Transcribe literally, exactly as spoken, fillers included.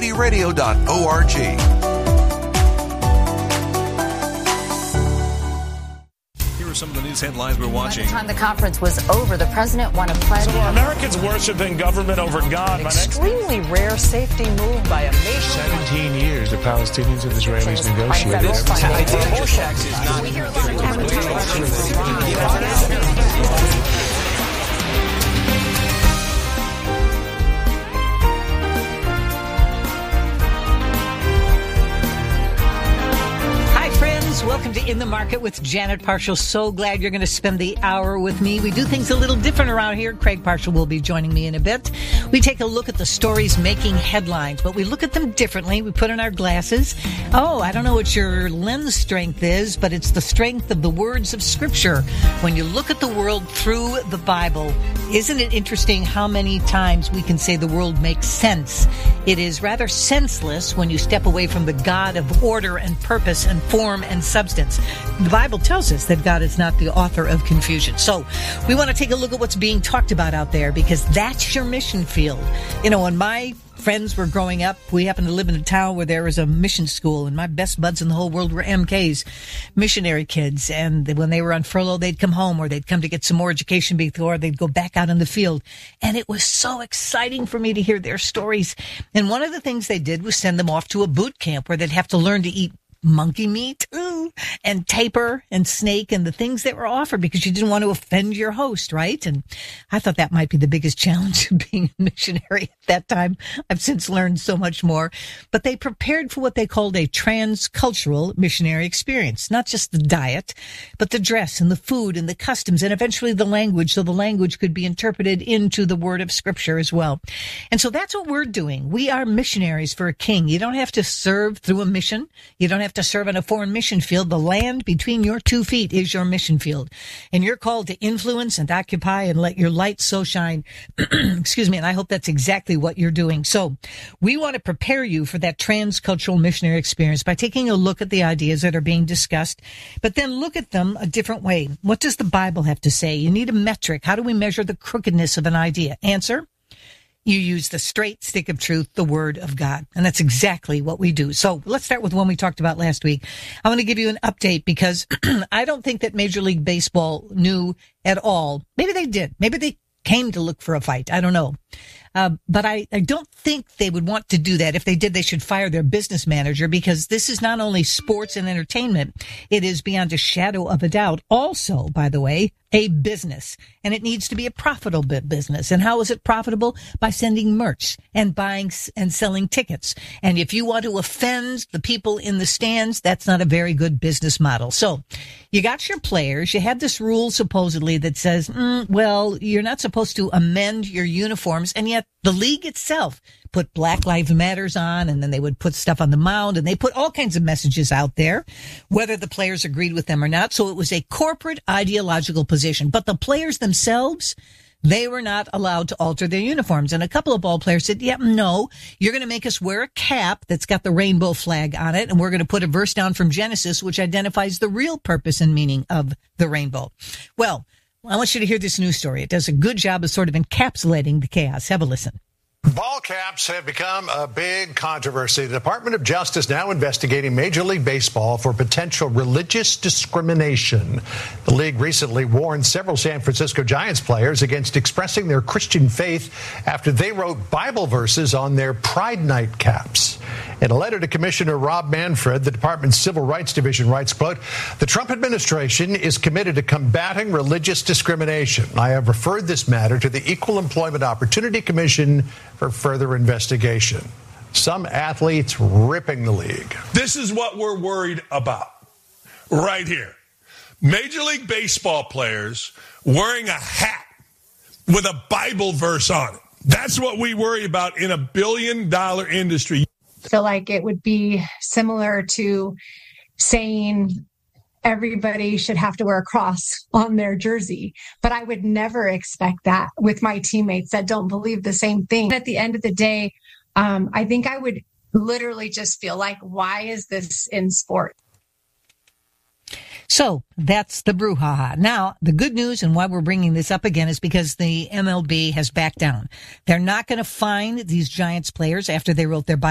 community radio dot org. Some of the news headlines we're watching. By the time the conference was over, the president won a pledge. So are Americans worshiping government over God? An extremely rare safety move by a nation. seventeen years the Palestinians and Israelis negotiated. Welcome to In the Market with Janet Parshall. So glad you're going to spend the hour with me. We do things a little different around here. Craig Parshall will be joining me in a bit. We take a look at the stories making headlines, but we look at them differently. We put on our glasses. Oh, I don't know what your lens strength is, but it's the strength of the words of Scripture. When you look at the world through the Bible, isn't it interesting how many times we can say the world makes sense? It is rather senseless when you step away from the God of order and purpose and form and substance. The Bible tells us that God is not the author of confusion. So we want to take a look at what's being talked about out there, because that's your mission field. You know, when my friends were growing up, we happened to live in a town where there was a mission school, and my best buds in the whole world were M Ks, missionary kids. And when they were on furlough, they'd come home, or they'd come to get some more education before they'd go back out in the field. And it was so exciting for me to hear their stories. And one of the things they did was send them off to a boot camp where they'd have to learn to eat monkey meat ooh, and tapir and snake and the things that were offered, because you didn't want to offend your host, right? And I thought that might be the biggest challenge of being a missionary at that time. I've since learned so much more. But they prepared for what they called a transcultural missionary experience, not just the diet, but the dress and the food and the customs and eventually the language, so the language could be interpreted into the word of Scripture as well. And so that's what we're doing. We are missionaries for a king. You don't have to serve through a mission. You don't have to serve on a foreign mission field. The land between your two feet is your mission field. And you're called to influence and occupy and let your light so shine. Excuse me. And I hope that's exactly what you're doing. So we want to prepare you for that transcultural missionary experience by taking a look at the ideas that are being discussed, but then look at them a different way. What does the Bible have to say? You need a metric. How do we measure the crookedness of an idea? Answer: you use the straight stick of truth, the Word of God. And that's exactly what we do. So let's start with one we talked about last week. I want to give you an update because I don't think that Major League Baseball knew at all. Maybe they did. Maybe they came to look for a fight. I don't know. Uh, but I, I don't think they would want to do that. If they did, they should fire their business manager, because this is not only sports and entertainment. It is beyond a shadow of a doubt also, by the way, a business, and it needs to be a profitable business. And how is it profitable? By sending merch and buying and selling tickets. And if you want to offend the people in the stands, that's not a very good business model. So you got your players. You had this rule supposedly that says, mm, well, you're not supposed to amend your uniforms. And yet the league itself put Black Lives Matters on, and then they would put stuff on the mound, and they put all kinds of messages out there, whether the players agreed with them or not. So it was a corporate ideological position. But the players themselves, they were not allowed to alter their uniforms. And a couple of ball players said, yeah, no, you're going to make us wear a cap that's got the rainbow flag on it, and we're going to put a verse down from Genesis, which identifies the real purpose and meaning of the rainbow. Well, I want you to hear this news story. It does a good job of sort of encapsulating the chaos. Have a listen. Ball caps have become a big controversy. The Department of Justice now investigating Major League Baseball for potential religious discrimination. The league recently warned several San Francisco Giants players against expressing their Christian faith after they wrote Bible verses on their Pride Night caps. In a letter to Commissioner Rob Manfred, the department's Civil Rights Division writes, quote, the Trump administration is committed to combating religious discrimination. I have referred this matter to the Equal Employment Opportunity Commission for further investigation. Some athletes ripping the league. This is what we're worried about right here. Major League Baseball players wearing a hat with a Bible verse on it. That's what we worry about in a billion dollar industry. I feel like it would be similar to saying everybody should have to wear a cross on their jersey. But I would never expect that with my teammates that don't believe the same thing. At the end of the day, um, I think I would literally just feel like, why is this in sport? So that's the brouhaha. Now, the good news and why we're bringing this up again is because the M L B has backed down. They're not going to fine these Giants players after they wrote their